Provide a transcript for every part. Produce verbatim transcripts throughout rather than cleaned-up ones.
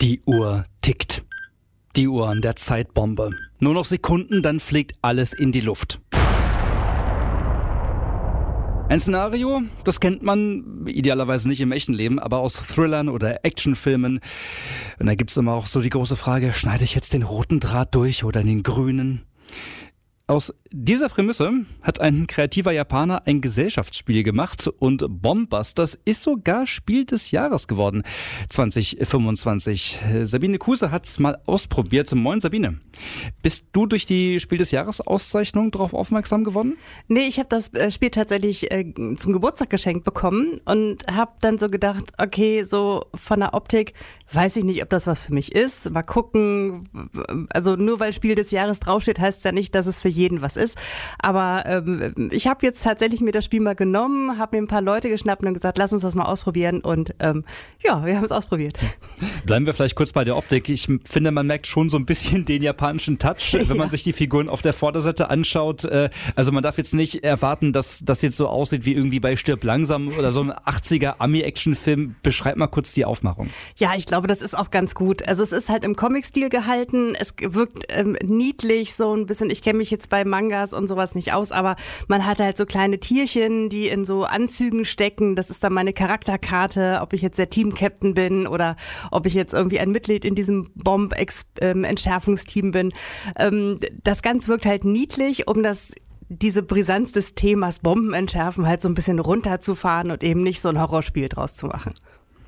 Die Uhr tickt. Die Uhr an der Zeitbombe. Nur noch Sekunden, dann fliegt alles in die Luft. Ein Szenario, das kennt man idealerweise nicht im echten Leben, aber aus Thrillern oder Actionfilmen. Und da gibt's immer auch so die große Frage, schneide ich jetzt den roten Draht durch oder den grünen? Aus dieser Prämisse hat ein kreativer Japaner ein Gesellschaftsspiel gemacht und Bombbusters ist sogar Spiel des Jahres geworden, zwanzig fünfundzwanzig. Sabine Kuse hat es mal ausprobiert. Moin Sabine. Bist du durch die Spiel des Jahres Auszeichnung darauf aufmerksam geworden? Nee, ich habe das Spiel tatsächlich äh, zum Geburtstag geschenkt bekommen und habe dann so gedacht, okay, so von der Optik weiß ich nicht, ob das was für mich ist. Mal gucken. Also nur weil Spiel des Jahres draufsteht, heißt ja nicht, dass es für jeden was ist. Aber ähm, ich habe jetzt tatsächlich mir das Spiel mal genommen, habe mir ein paar Leute geschnappt und gesagt, lass uns das mal ausprobieren. Und ähm, ja, wir haben es ausprobiert. Bleiben wir vielleicht kurz bei der Optik. Ich finde, man merkt schon so ein bisschen den japanischen Touch, wenn man ja. sich die Figuren auf der Vorderseite anschaut. Also man darf jetzt nicht erwarten, dass das jetzt so aussieht wie irgendwie bei Stirb langsam oder so ein achtziger Ami-Action-Film. Beschreib mal kurz die Aufmachung. Ja, ich glaube, das ist auch ganz gut. Also es ist halt im Comic-Stil gehalten. Es wirkt ähm, niedlich so ein bisschen. Ich kenne mich jetzt bei Mangas und sowas nicht aus, aber man hat halt so kleine Tierchen, die in so Anzügen stecken. Das ist dann meine Charakterkarte, ob ich jetzt der Team-Captain bin oder ob ich jetzt irgendwie ein Mitglied in diesem Bomb-Entschärfungsteam bin. Ähm, das Ganze wirkt halt niedlich, um das diese Brisanz des Themas Bomben entschärfen halt so ein bisschen runterzufahren und eben nicht so ein Horrorspiel draus zu machen.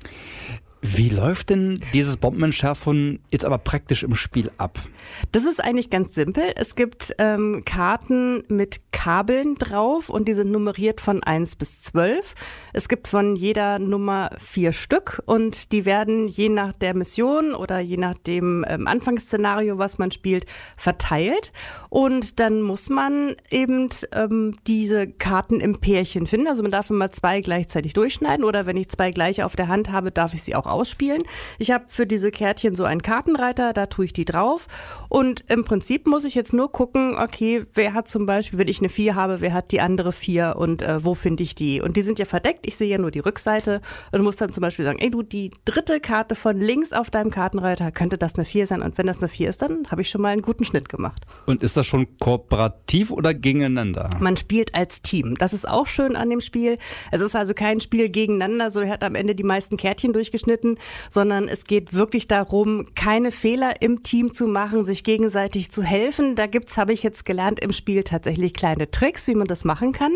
Wie läuft denn dieses Bombenentschärfen jetzt aber praktisch im Spiel ab? Das ist eigentlich ganz simpel. Es gibt ähm, Karten mit Kabeln drauf und die sind nummeriert von eins bis zwölf. Es gibt von jeder Nummer vier Stück und die werden je nach der Mission oder je nach dem ähm, Anfangsszenario, was man spielt, verteilt. Und dann muss man eben ähm, diese Karten im Pärchen finden. Also man darf immer zwei gleichzeitig durchschneiden oder wenn ich zwei gleiche auf der Hand habe, darf ich sie auch ausspielen. Ich habe für diese Kärtchen so einen Kartenreiter, da tue ich die drauf und im Prinzip muss ich jetzt nur gucken, okay, wer hat zum Beispiel, wenn ich eine vier habe, wer hat die andere vier und äh, wo finde ich die? Und die sind ja verdeckt, ich sehe ja nur die Rückseite und muss dann zum Beispiel sagen, ey du, die dritte Karte von links auf deinem Kartenreiter, könnte das eine vier sein und wenn das eine vier ist, dann habe ich schon mal einen guten Schnitt gemacht. Und ist das schon kooperativ oder gegeneinander? Man spielt als Team, das ist auch schön an dem Spiel. Es ist also kein Spiel gegeneinander, so er hat am Ende die meisten Kärtchen durchgeschnitten, sondern es geht wirklich darum, keine Fehler im Team zu machen, sich gegenseitig zu helfen. Da gibt's, habe ich jetzt gelernt, im Spiel tatsächlich kleine Tricks, wie man das machen kann.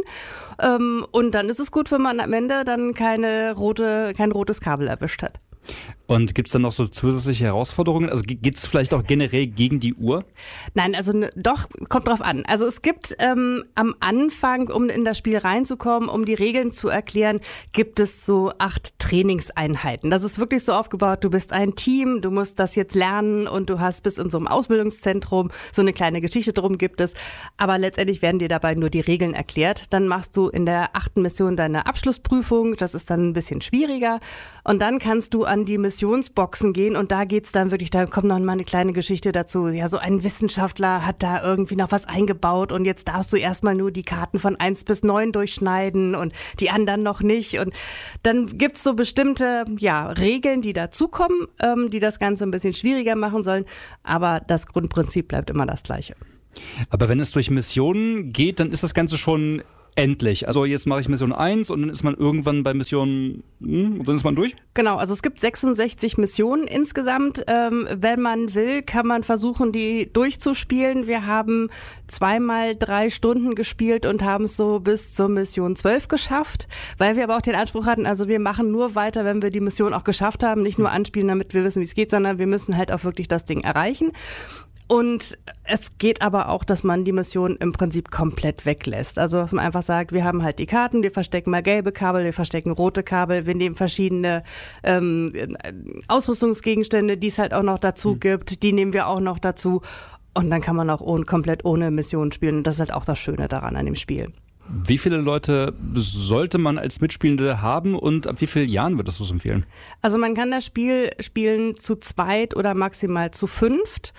Und dann ist es gut, wenn man am Ende dann keine rote, kein rotes Kabel erwischt hat. Und gibt es dann noch so zusätzliche Herausforderungen? Also geht es vielleicht auch generell gegen die Uhr? Nein, also ne, doch, kommt drauf an. Also es gibt ähm, am Anfang, um in das Spiel reinzukommen, um die Regeln zu erklären, gibt es so acht Trainingseinheiten. Das ist wirklich so aufgebaut, du bist ein Team, du musst das jetzt lernen und du hast bis in so einem Ausbildungszentrum, so eine kleine Geschichte drum gibt es. Aber letztendlich werden dir dabei nur die Regeln erklärt. Dann machst du in der achten Mission deine Abschlussprüfung, das ist dann ein bisschen schwieriger. Und dann kannst du an die Missionsboxen gehen und da geht's dann wirklich, da kommt noch mal eine kleine Geschichte dazu. Ja, so ein Wissenschaftler hat da irgendwie noch was eingebaut und jetzt darfst du erstmal nur die Karten von eins bis neun durchschneiden und die anderen noch nicht. Und dann gibt's so bestimmte, ja, Regeln, die dazukommen, ähm, die das Ganze ein bisschen schwieriger machen sollen. Aber das Grundprinzip bleibt immer das Gleiche. Aber wenn es durch Missionen geht, dann ist das Ganze schon endlich. Also jetzt mache ich Mission eins und dann ist man irgendwann bei Mission, hm, und dann ist man durch? Genau, also es gibt sechsundsechzig Missionen insgesamt. Ähm, wenn man will, kann man versuchen, die durchzuspielen. Wir haben zweimal drei Stunden gespielt und haben es so bis zur Mission zwölf geschafft, weil wir aber auch den Anspruch hatten, also wir machen nur weiter, wenn wir die Mission auch geschafft haben, nicht nur anspielen, damit wir wissen, wie es geht, sondern wir müssen halt auch wirklich das Ding erreichen. Und es geht aber auch, dass man die Mission im Prinzip komplett weglässt. Also dass man einfach sagt, wir haben halt die Karten, wir verstecken mal gelbe Kabel, wir verstecken rote Kabel, wir nehmen verschiedene ähm, Ausrüstungsgegenstände, die es halt auch noch dazu mhm. gibt, die nehmen wir auch noch dazu. Und dann kann man auch ohne, komplett ohne Mission spielen. Und das ist halt auch das Schöne daran an dem Spiel. Wie viele Leute sollte man als Mitspielende haben und ab wie vielen Jahren würdest du es empfehlen? Also man kann das Spiel spielen zu zweit oder maximal zu fünft.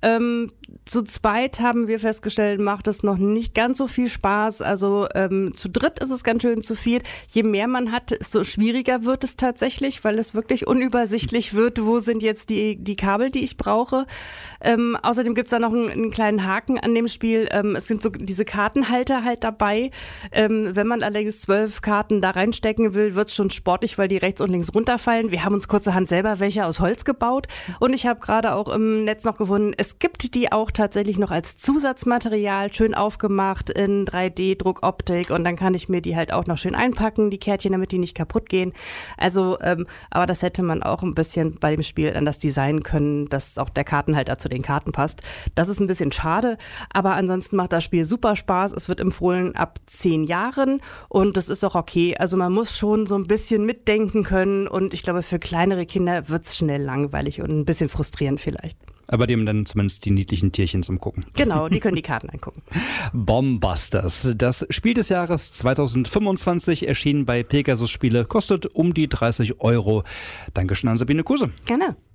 Ähm, zu zweit haben wir festgestellt, macht es noch nicht ganz so viel Spaß. Also ähm, zu dritt ist es ganz schön, zu viert. Je mehr man hat, desto schwieriger wird es tatsächlich, weil es wirklich unübersichtlich wird, wo sind jetzt die, die Kabel, die ich brauche. Ähm, außerdem gibt's da noch einen, einen kleinen Haken an dem Spiel. Ähm, es sind so diese Kartenhalter halt dabei. Ähm, wenn man allerdings zwölf Karten da reinstecken will, wird's schon sportlich, weil die rechts und links runterfallen. Wir haben uns kurzerhand selber welche aus Holz gebaut und ich habe gerade auch im Netz noch gefunden, es gibt die auch tatsächlich noch als Zusatzmaterial, schön aufgemacht in drei D-Druckoptik und dann kann ich mir die halt auch noch schön einpacken, die Kärtchen, damit die nicht kaputt gehen. Also, ähm, aber das hätte man auch ein bisschen bei dem Spiel anders designen können, dass auch der Kartenhalter zu den Karten passt. Das ist ein bisschen schade, aber ansonsten macht das Spiel super Spaß. Es wird empfohlen ab zehn Jahren und das ist auch okay. Also man muss schon so ein bisschen mitdenken können und ich glaube, für kleinere Kinder wird's schnell langweilig und ein bisschen frustrierend vielleicht. Aber die haben dann zumindest die niedlichen Tierchen zum Gucken. Genau, die können die Karten angucken. Bombusters, das Spiel des Jahres zweitausendfünfundzwanzig, erschienen bei Pegasus Spiele, kostet um die dreißig Euro. Dankeschön an Sabine Kuse. Gerne.